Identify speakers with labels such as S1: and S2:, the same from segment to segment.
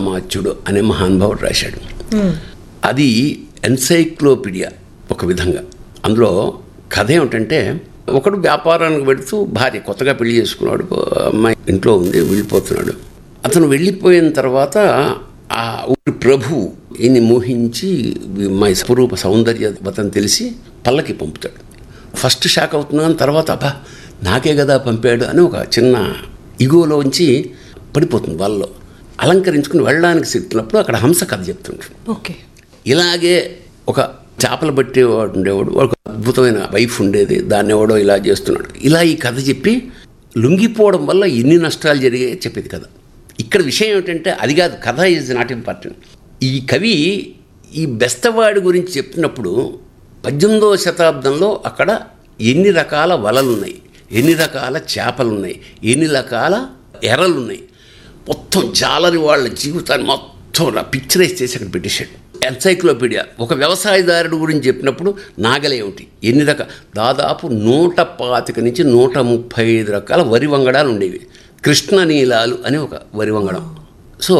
S1: అమాత్యుడు అనే మహానుభావుడు రాశాడు. అది ఎన్సైక్లోపీడియా ఒక విధంగా. అందులో కథ ఏమిటంటే, ఒకడు వ్యాపారానికి పెడుతూ భార్య కొత్తగా పెళ్లి చేసుకున్నాడు, అమ్మాయి ఇంట్లో ఉంది, వెళ్ళిపోతున్నాడు. అతను వెళ్ళిపోయిన తర్వాత ఆ ఊరి ప్రభువు ఈయన్ని మోహించి మా స్వరూప సౌందర్యవతని తెలిసి పల్లకి పంపుతాడు. ఫస్ట్ షాక్ అవుతున్నాను, తర్వాత అబ్బా నాకే కదా పంపాడు అని ఒక చిన్న ఇగోలోంచి పడిపోతుంది. వాళ్ళలో అలంకరించుకుని వెళ్ళడానికి సిగ్గుతున్నప్పుడు అక్కడ హంస కథ చెప్తుంటాడు.
S2: ఓకే,
S1: ఇలాగే ఒక చేపలు పట్టేవాడు ఉండేవాడు, ఒక అద్భుతమైన వైఫ్ ఉండేది, దాన్ని ఎవడో ఇలా చేస్తున్నాడు. ఇలా ఈ కథ చెప్పి లొంగిపోవడం వల్ల ఎన్ని నష్టాలు జరిగాయో చెప్పేది కథ. ఇక్కడ విషయం ఏమిటంటే అది కాదు, కథ ఈజ్ నాట్ ఇంపార్టెంట్. ఈ కవి ఈ బెస్తవాడి గురించి చెప్తున్నప్పుడు 18వ శతాబ్దంలో అక్కడ ఎన్ని రకాల వలలున్నాయి, ఎన్ని రకాల చేపలున్నాయి, ఎన్ని రకాల ఎరలున్నాయి, మొత్తం జాలరి వాళ్ళ జీవితాన్ని మొత్తం పిక్చరైజ్ చేసి అక్కడ పెట్టేశాడు. ఎన్సైక్లోపీడియా ఒక వ్యవసాయదారుడు గురించి చెప్పినప్పుడు నాగలేమిటి, ఎన్ని రకాల, దాదాపు 125 నుంచి 135 రకాల వరి వంగడాలు ఉండేవి. కృష్ణనీలాలు అని ఒక వరి వంగడం. సో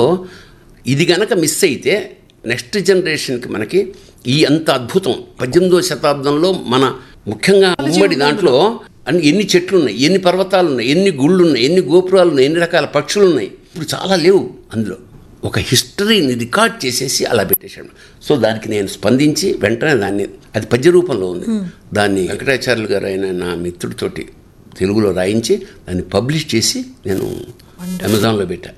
S1: ఇది గనక మిస్ అయితే నెక్స్ట్ జనరేషన్కి మనకి ఈ అంత అద్భుతం 18వ శతాబ్దంలో మన ముఖ్యంగా ఉమ్మడి దాంట్లో ఎన్ని చెట్లు ఉన్నాయి, ఎన్ని పర్వతాలు ఉన్నాయి, ఎన్ని గుళ్ళు ఉన్నాయి, ఎన్ని గోపురాలు ఉన్నాయి, ఎన్ని రకాల పక్షులు ఉన్నాయి, ఇప్పుడు చాలా లేవు. అందులో ఒక హిస్టరీని రికార్డ్ చేసేసి అలా పెట్టేశాడు. సో దానికి నేను స్పందించి వెంటనే దాన్ని, అది పద్య రూపంలో ఉంది, దాన్ని వెంకటాచార్యులు గారు అయిన నా మిత్రుడితోటి తెలుగులో రాయించి దాన్ని పబ్లిష్ చేసి నేను అమెజాన్లో పెట్టాను.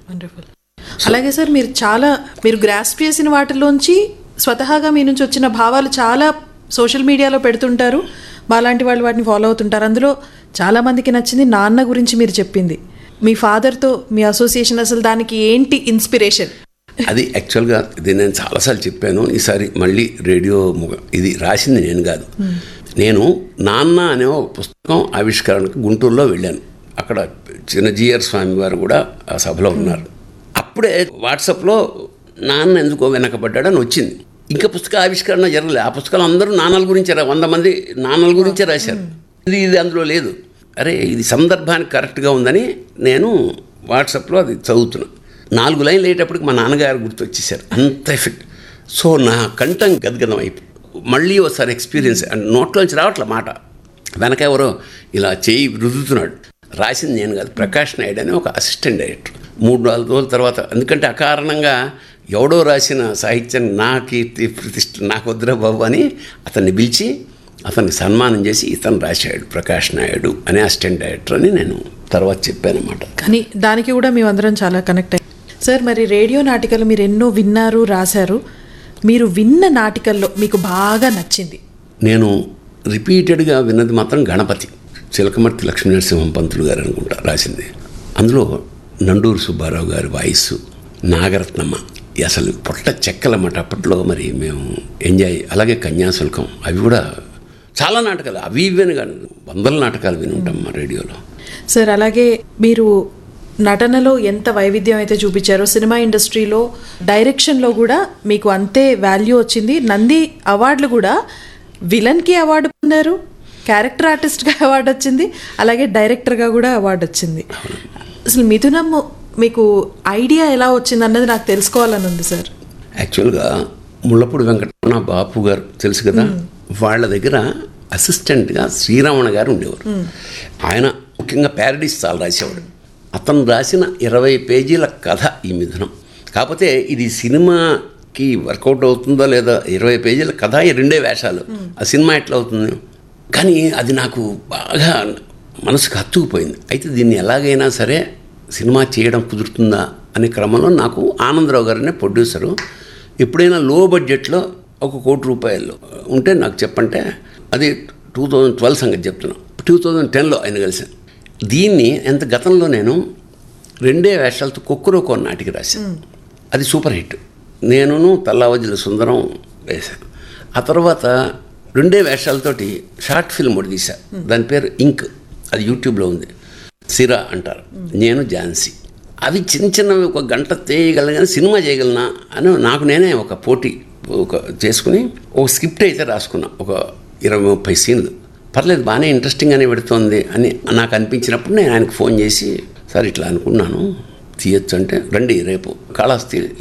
S2: అలాగే సార్, మీరు గ్రాస్ప్ చేసిన వాటిలోంచి స్వతహాగా మీ నుంచి వచ్చిన భావాలు చాలా సోషల్ మీడియాలో పెడుతుంటారు, మాలాంటి వాళ్ళు వాటిని ఫాలో అవుతుంటారు. అందులో చాలామందికి నచ్చింది నాన్న గురించి మీరు చెప్పింది, మీ ఫాదర్తో మీ అసోసియేషన్, అసలు దానికి ఏంటి ఇన్స్పిరేషన్?
S1: అది యాక్చువల్గా ఇది నేను చాలాసార్లు చెప్పాను, ఈసారి మళ్ళీ రేడియో ఇది రాసింది నేను కాదు. నేను నాన్న అనే ఒక పుస్తకం ఆవిష్కరణకు గుంటూరులో వెళ్ళాను. అక్కడ చిన్నజీఆర్ స్వామి వారు కూడా ఆ సభలో ఉన్నారు. అప్పుడే వాట్సాప్లో నాన్న ఎందుకో వెనకబడ్డాడని వచ్చింది. ఇంకా పుస్తక ఆవిష్కరణ జరగలేదు. ఆ పుస్తకాలు అందరూ నాన్నల గురించే 100 మంది నాన్నల గురించే రాశారు. ఇది అందులో లేదు. అరే ఇది సందర్భానికి కరెక్ట్గా ఉందని నేను వాట్సాప్లో అది చదువుతున్నా. 4 లైన్లు అయ్యేటప్పటికి మా నాన్నగారు గుర్తొచ్చేసారు, అంత ఎఫెక్ట్. సో నా కంఠం గద్గదం అయిపోయి మళ్ళీ ఒకసారి ఎక్స్పీరియన్స్, నోట్లోంచి రావట్లే మాట, వెనక ఎవరో ఇలా చేయి రుద్దుతున్నాడు. రాసింది నేను కాదు, ప్రకాష్ నాయుడు అని ఒక అసిస్టెంట్ డైరెక్టర్. 3-4 రోజుల తర్వాత, ఎందుకంటే అకారణంగా ఎవడో రాసిన సాహిత్యం నా కీర్తి ప్రతిష్ఠ నాకు వద్దురా బాబు అని అతన్ని పిలిచి అతనికి సన్మానం చేసి ఇతను రాశాడు, ప్రకాష్ నాయుడు అనే అసిస్టెంట్ డైరెక్టర్ అని నేను తర్వాత చెప్పాను అన్నమాట.
S2: కానీ దానికి కూడా మేమందరం చాలా కనెక్ట్ అయ్యాం సార్. మరి రేడియో నాటికలు మీరు ఎన్నో విన్నారు, రాశారు. మీరు విన్న నాటికల్లో మీకు బాగా నచ్చింది?
S1: నేను రిపీటెడ్గా విన్నది మాత్రం గణపతి, చిలకమర్తి లక్ష్మీనరసింహం పంతులు గారు అనుకుంటా రాసింది. అందులో నండూరు సుబ్బారావు గారి వాయిస్, నాగరత్నమ్మ అసలు పొట్ట చెక్కలన్నమాట. అప్పట్లో మరి మేము ఎంజాయ్. అలాగే కన్యాశుల్కం, అవి కూడా చాలా నాటకాలు, అవి ఇవని కాదు 100 నాటకాలు విని ఉంటాం మా రేడియోలో.
S2: సార్ అలాగే మీరు నటనలో ఎంత వైవిధ్యం అయితే చూపించారో, సినిమా ఇండస్ట్రీలో డైరెక్షన్లో కూడా మీకు అంతే వాల్యూ వచ్చింది. నంది అవార్డులు కూడా విలన్కి అవార్డు పొందారు, క్యారెక్టర్ ఆర్టిస్ట్గా అవార్డు వచ్చింది, అలాగే డైరెక్టర్గా కూడా అవార్డు వచ్చింది. అసలు మిథునం మీకు ఐడియా ఎలా వచ్చింది అన్నది నాకు తెలుసుకోవాలని ఉంది సార్.
S1: యాక్చువల్గా ముళ్ళపూడి వెంకటరమణ బాపు గారు తెలుసు కదా, వాళ్ళ దగ్గర అసిస్టెంట్గా శ్రీరమణ గారు ఉండేవారు. ఆయన ముఖ్యంగా ప్యారడీస్ చాలా రాసేవాడు. అతను రాసిన 20 పేజీల కథ ఈ మిథునం. కాకపోతే ఇది సినిమాకి వర్కౌట్ అవుతుందో లేదా, 20 పేజీల కథ, 2 వేషాలు, ఆ సినిమా ఎట్లా అవుతుంది? కానీ అది నాకు బాగా మనసుకు హత్తుకుపోయింది. అయితే దీన్ని ఎలాగైనా సరే సినిమా చేయడం కుదురుతుందా అనే క్రమంలో నాకు ఆనందరావు గారనే ప్రొడ్యూసరు ఎప్పుడైనా లో బడ్జెట్లో 1 కోటి రూపాయలు ఉంటే నాకు చెప్పంటే, అది 2012 సంగతి చెప్తున్నాను. 2010లో ఆయన కలిసాను. దీన్ని ఎంత గతంలో నేను 2 వేషాలతో కొక్కురోకో నాటికి రాశాను. అది సూపర్ హిట్. నేనును తల్లావజ్జల సుందరం వేశాను. ఆ తర్వాత 2 వేషాలతోటి షార్ట్ ఫిల్మ్ ఒకటి తీశా, దాని పేరు ఇంక్, అది యూట్యూబ్లో ఉంది, సిరా అంటారు, నేను ఝాన్సీ. అవి చిన్నవి 1 గంట చేయగలను, సినిమా చేయగలనా అని నాకు నేనే ఒక పోటీ చేసుకుని ఒక స్క్రిప్ట్ అయితే రాసుకున్నా, ఒక 20-30 సీన్లు. పర్లేదు, బాగానే ఇంట్రెస్టింగ్గానే పెడుతోంది అని నాకు అనిపించినప్పుడు నేను ఆయనకు ఫోన్ చేసి, సార్ ఇట్లా అనుకున్నాను, తీయచ్చు అంటే, రండి రేపు కాళహస్తి